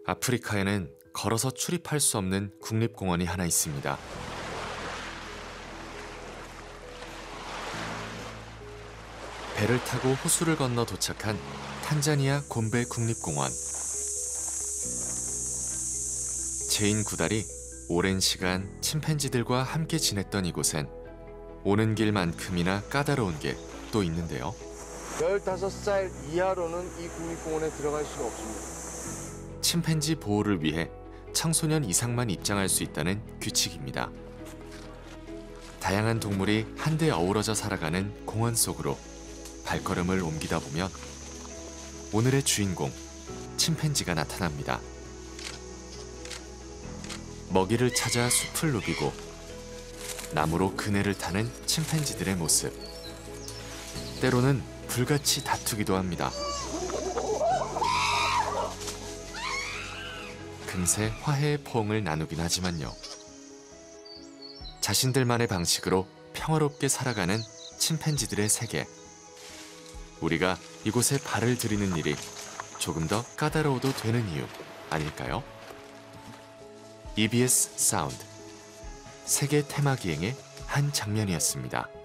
아프리카에는 걸어서 출입할 수 없는 국립공원이 하나 있습니다. 배를 타고 호수를 건너 도착한 탄자니아 곰베 국립공원. 제인 구달이 오랜 시간 침팬지들과 함께 지냈던 이곳엔 오는 길만큼이나 까다로운 게 또 있는데요. 15살 이하로는 이 국립공원에 들어갈 수가 없습니다. 침팬지 보호를 위해 청소년 이상만 입장할 수 있다는 규칙입니다. 다양한 동물이 한데 어우러져 살아가는 공원 속으로 발걸음을 옮기다 보면 오늘의 주인공, 침팬지가 나타납니다. 먹이를 찾아 숲을 누비고 나무로 그네를 타는 침팬지들의 모습. 때로는 불같이 다투기도 합니다. 금세 화해의 포옹을 나누긴 하지만요. 자신들만의 방식으로 평화롭게 살아가는 침팬지들의 세계. 우리가 이곳에 발을 들이는 일이 조금 더 까다로워도 되는 이유 아닐까요? EBS 사운드 세계 테마 기행의 한 장면이었습니다.